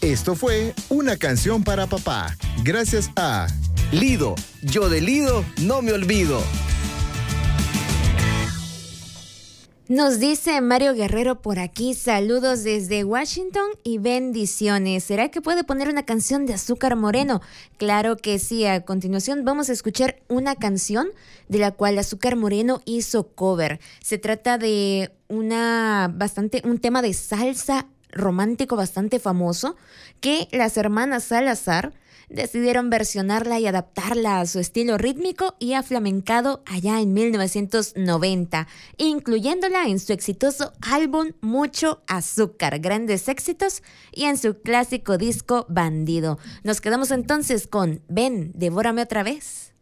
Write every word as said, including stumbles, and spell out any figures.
Esto fue Una canción para papá, gracias a Lido, yo de Lido no me olvido. Nos dice Mario Guerrero por aquí, saludos desde Washington y bendiciones. ¿Será que puede poner una canción de Azúcar Moreno? Claro que sí. A continuación vamos a escuchar una canción de la cual Azúcar Moreno hizo cover. Se trata de una bastante un tema de salsa romántico bastante famoso que las hermanas Salazar decidieron versionarla y adaptarla a su estilo rítmico y aflamencado allá en mil novecientos noventa, incluyéndola en su exitoso álbum Mucho Azúcar, Grandes Éxitos, y en su clásico disco Bandido. Nos quedamos entonces con Ven, devórame otra vez.